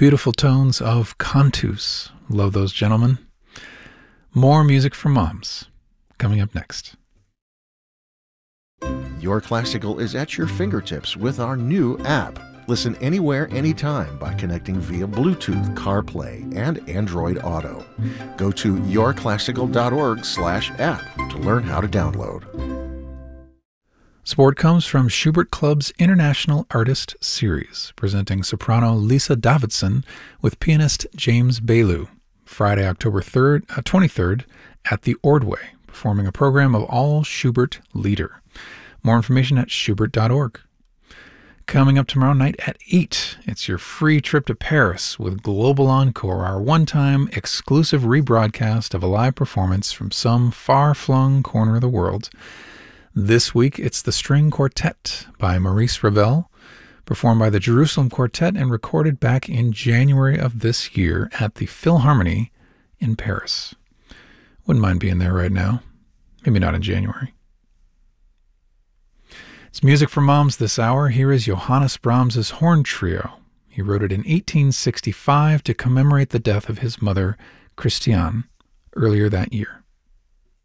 beautiful tones of Cantus. Love those gentlemen. More music for moms coming up next. Your Classical is at your fingertips with our new app. Listen anywhere, anytime by connecting via Bluetooth, CarPlay, and Android Auto. Go to yourclassical.org/app to learn how to download. Support comes from Schubert Club's International Artist Series, presenting soprano Lisa Davidson with pianist James Bailu, Friday, October 23rd at the Ordway, performing a program of all Schubert Lieder. More information at schubert.org. Coming up tomorrow night at 8, it's your free trip to Paris with Global Encore, our one-time exclusive rebroadcast of a live performance from some far-flung corner of the world. This week, it's the String Quartet by Maurice Ravel, performed by the Jerusalem Quartet and recorded back in January of this year at the Philharmonie in Paris. Wouldn't mind being there right now. Maybe not in January. It's Music for Moms this hour. Here is Johannes Brahms' Horn Trio. He wrote it in 1865 to commemorate the death of his mother, Christiane, earlier that year.